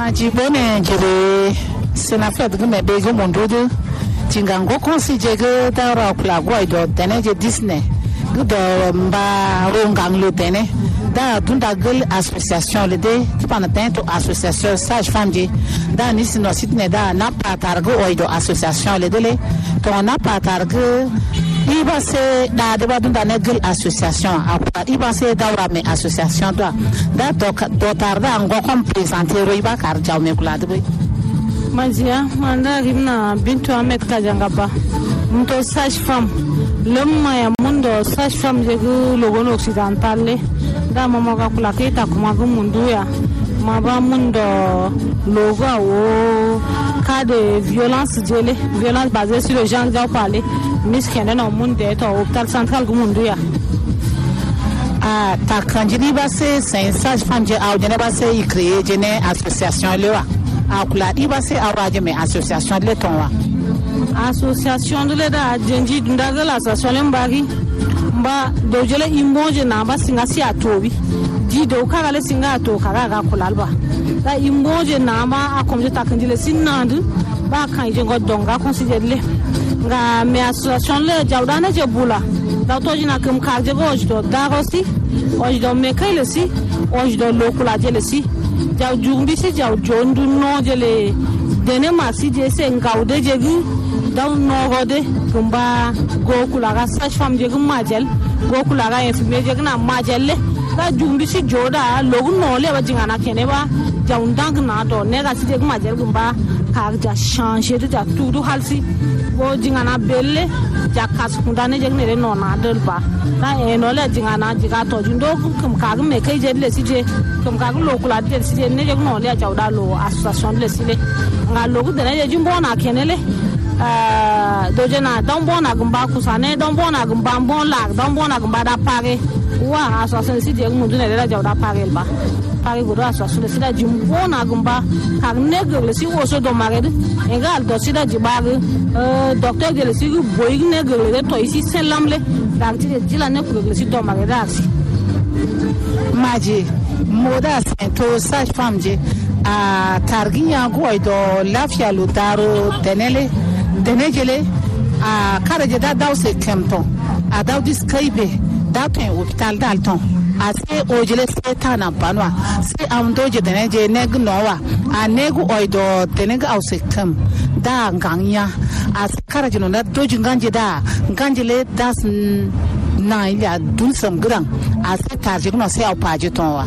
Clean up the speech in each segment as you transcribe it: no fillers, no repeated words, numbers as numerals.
Majibone jere senafet gume bego mondodo tingango considère que dara plagoi do teneje Disney do mba rongang le tene da tunda gel association le de panatento association sage femme da ni sino sitne da na patargo oido association le dele to na patargo iba se da de badunda negel association a iba se dawra me association da do tarda ngo kom présenter iba kar jawme kula de Mazia manda rimna Bintu Ahmed Kajangaba mto sage femme lemma ya mundo sage femme jegu logono occidentale da mama ka kula kita kuma mundu ya maba mundo logo o cas de violence basée sur le genre dont parler miskene no monde to hôpital central du mundu ya a ta kanjini ba se sage femme je a jene ba se i créer jene association lewa a kula di ba se awaje me association de tonwa association de da jenji ndaga la association mbagi mba dojele imboje na ba singa si atobi di do kala le singa to kala ga kulalba da imboje na ma akomje takandile sinandu ba kan je godonga considéré nga me association le jawdana je bula da to jina kum karje go do darosi ojdo me kayle si ojdo lokula jele si jaw jumbi si jaw jondu no jele dene masi je se ngaude jegi daw no gode kumba gokula ga sage femme jegi majel gokula ga infirmier jegi na majelle da jumbi si joda logu no le ba jingana kene ba jaw ndang na do ne ga si jegi majel kumba ka ja changer de ja tudu halsi bo jingana belle jakas kundane jegi ne no na del ba na eno le jingana jiga to jundo kum ka me kai je le si je kum ka lo kula de si je ne je no le jawda lo association le si le nga lo gu de ne je mbo na kenele do je na don bona gumba kusane don bona gumba bon la don bona gumba da pare wa association si je mu ne le jawda pare ba pare go do association si da jimbo na gumba ka ne le si wo so do mare engal do si da jibaga docteur de le si boy ne le to isi selamle dila ne ku si do magadaksi maji moda to sage femme je a targinya goido lafia lutaro denejele a karaje da dawse kemton a dawdis kaibe da to hospital dalton a se ojele se tana banwa se amdoje deneje neg nowa a negu oido denega ause kem da nganya a karaje no da doji nganje da nganjele das na ila dulsam gran a se tarje no se au paje tonwa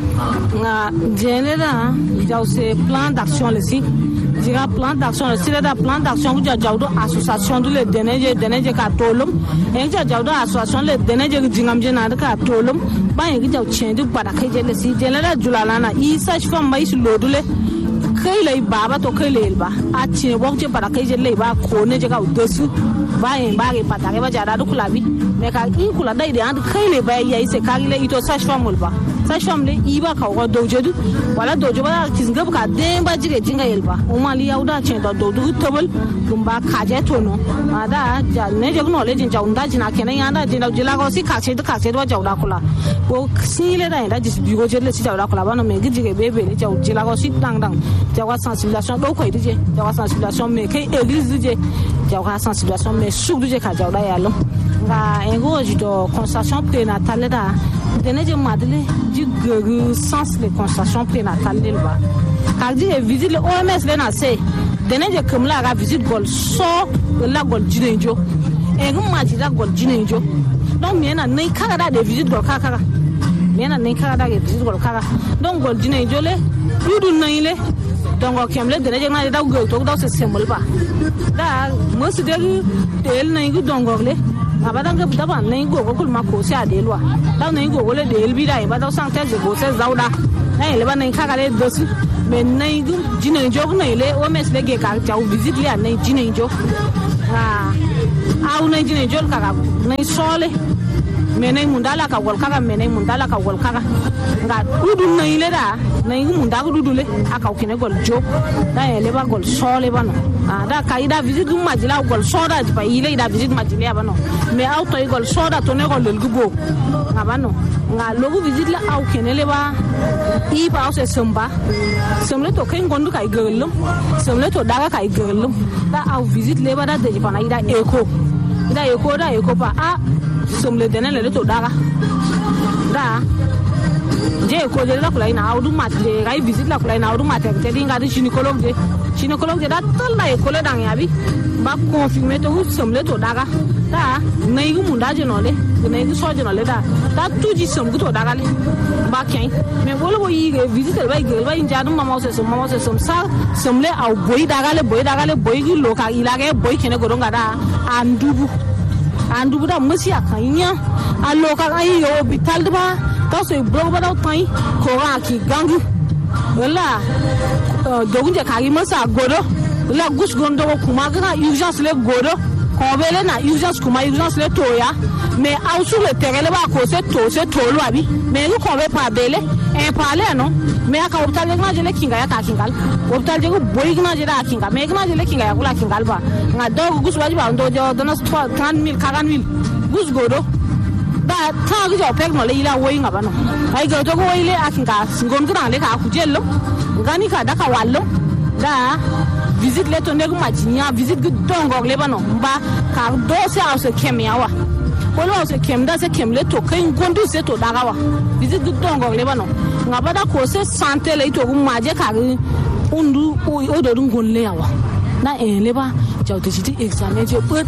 nga genera jaw se plan d'action le si dira plan d'action le si da plan d'action ku jawdo association du le deneje ka tolum en jawdo association le deneje jingam jena ka tolum ba en jaw chendi bada kai je le si genera julala na isa shfam mai su lodule kai lai baba to kai lai ba a ce wonje bada kai je lai ba ko ne je ka udosu ba en ba re patare ba jada du kulabi me ka in kula dai de and kai lai ba yayi se ka le ito sa shfam ba sasham le iba ka wa dojedu wala dojo ba kisinga ka demba jige jinga yelba o mali yauda chen do do tobel gumba kaje tono ada ja ne je no le jin jaunda jina kenan yanda jina jila ko si ka che do jauda kula ko sile da da dis bigo je le si jauda kula ba no me gijige bebe le jila ko si dang jawa sensibilisation do ko ide jawa sensibilisation me kai église je jawa sensibilisation me suk je ka jauda yalo nga engo jido consultation prénatale da deneje madele du sens de constatation prénatale de loi car dit visite le OMS le na se deneje kamla ga visite gol so la gol jinenjo e gumma ji da gol jinenjo don me na nei kara da de visite gol kaka me na nei kara da de visite gol kaka don gol jinenjo le yudu nei le don go kemle deneje na da gol to da se semol ba da mo se de tel nei gu don go le abadanga daba nay go kul mako si adelwa daw nay go wole de elbida e badaw santé je go se zawda nay le ban nay kagale dosi men nay gu jine jog nay le o mes le ge ka jaw visite le nay jine jog aw nay jine jog kaga nay sole menai mundala ka gol kaga menai mundala ka gol kaga nga dudu na ile da na ngi munda ko dudule aka kine gol jo da ele ba gol sole bano da kaida visit dum majila gol soda ba ile da visit majila bano me auto gol soda to ne gol lugo nga bano nga logo visit la au kine le ba I ba se samba semle to kai gondu kai gelum semle to daga kai gelum da au visit le ba da de pana ida eko pa a semle denele to daga da je ko je la kula ina audu mat je gai visit la kula ina audu mat te dinga di gynécologue da tal la eko le dang yabi ba confirmer to semle to daga da nei gu munda je no le nei gu so je no le da tuji sem gu to daga le ba kyan me bolo bo yi visit ba inja dum mama se sem sa semle au boy daga le boy gi lo ka ila ge boy kene go donga da andubu da musi akanya allo ka ai yo hospital ba ka so bro ba da tai ko ga ki gangu wala dogunje ka gi masa godo la gus gondo kuma ga urgence le godo ko bele na urgence kuma urgence le toya mais au sur le terrain le ba ko se to lo abi mais ko be pa bele e pale no mais aka hospital ga je le kinga ya ka kingal hospital je ko boy ga je da kinga mais ga je le kinga ya kula kingal ba nga do gus waji ba ndo jo dona 30,000 40,000 gus godo ba ta ga jo pek no le ila woyi nga ba no ai ga to ko woyi le akinga ngon ga le ka ku jello ngani ka da ka wallo da visit le to ne ma jinya visit gu dongo le ba no ba ka do se au se kemiawa wala se kemda se kemle to kai gondu se to dagawa visit gu dongo le ba no nga ba da ko se santé le to gu maje ka undu o do ngun le yawa na le ba jaw te siti examen je ber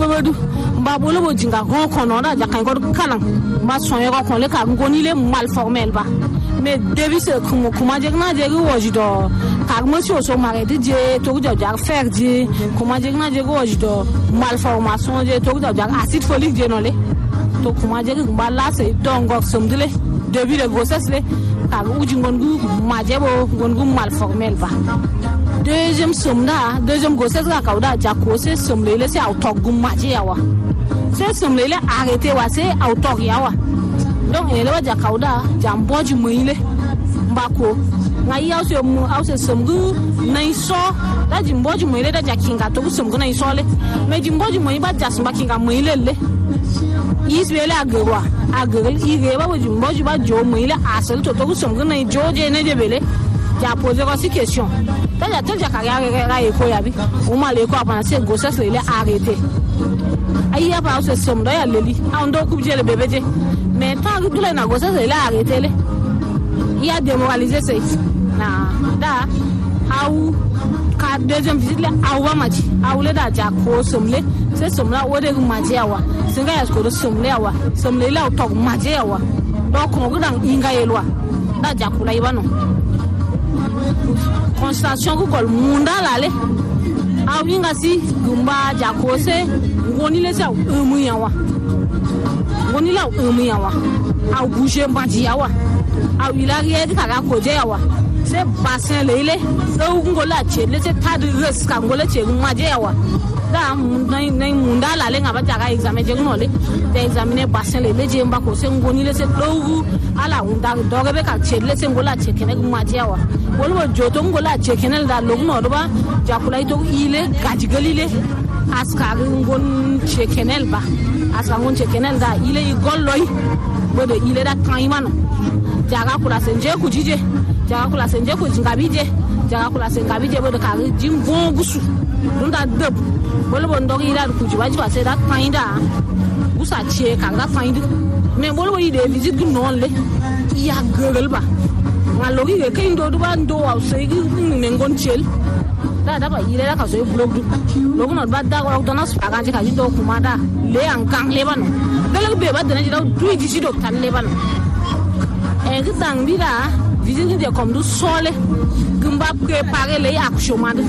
ba bolo bo jinga go kono da ja kan go kanan ma sonye go kon le ka ngoni le mal formel ba mais devi se kuma je na je go wojido ka mo si o so mare de je to go ja faire je kuma je na je go wojido malformation je to go ja acide folique je no le to kuma je ba la se dongo somdile début de grossesse le ka uji ngongu majebo ngongu malformel ba deuxième grossesse ka kauda ja ko se somlele se autogu maje yawa se somlele arrêté wa se autog yawa donc ele wa ja kauda jamboji muile mbako ngai yaw se somgu nai so da jimboji muile da jakinga to somgu nai so le me jimboji muile ba jasma kinga muile le isbele agwa ige ba jimboji ba jo muile asel to somgu nai joje ne jebele ja poser aussi question ja carrière eko yabi o male ko apana se grossesse le arrêté ai ya ba se somdo ya leli ando kubje le bébé je mais tant que tout le na grossesse le arrêté le il a démoralisé c'est na da au ka deuxième visite le awa maji awle da ja ko somle se somla wode maji awa singa ya ko somle awa somle la to maji awa do ko gudan inga yelwa da ja kula ibano constatation ko gol munda lale aw inga si gumba jakose ngoni le sa umu yawa ngoni la umu yawa aw bouger mbaji yawa aw ilariye ka ko je yawa se bassin lele do ngola chele se tad risk ka ngola che maje yawa da nai munda lale ngaba jaga examen je ngole te examiner bassin lele je mba ko se ngoni le se do ala unda do be ka chele se ngola che kene maje yawa wolwo joto ngola che kene da logno do ba jakulai to ile gajigalile askar ngon che kene ba askar ngon che kene da ile golloy bodo ile da taimano jaga kula senje ku jije jaga kula senje ku jingabije jaga kula sengabije bodo ka jimbo gusu dunda deb wolwo ndo ila ku jiwaji wa se da tainda gusa che ka da taindu mais wolwo ide visite non le ya gurel ba ngalogi ke kindo du ban do wa se gi mengon chel da ba ile da ka so blog du logo no ba da ko donas pa kan ka jindo kuma da le an kan le ban dele be ba dana jido du ji jido kan le ban e gi tang bi da visite de comme du sole gumba préparer le action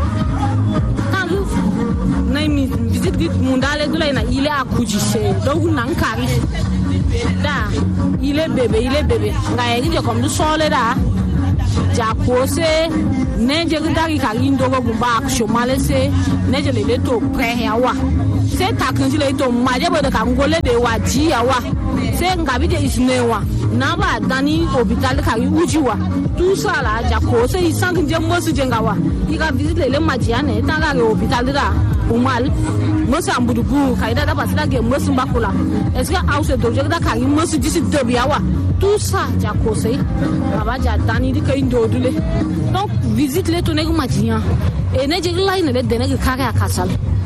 kan nay mi visite gi mundale du le na ile akuji se do nan kari da ile bébé nga yegi je comme du sole da ja pose ne je gdari ka lindo go gumba action male se ne je le to pre yawa sai takin shi le to maje ba da kan gole da waji yawa sai ngabi da isnewa na ba dani hospital ka yi ujiwa tu sala ja ko sai san je mosu jengawa iga visit le majiya ne ta ga hospital da umal mosu ambudugu kai da ba sila ge mosu bakula est-ce que ause doje da ka yi mosu disi dobiawa tout ça ja ko sai baba ja dani di kai ndodule donc visite le to ne majiya e ne je line le de ne ka ka kasal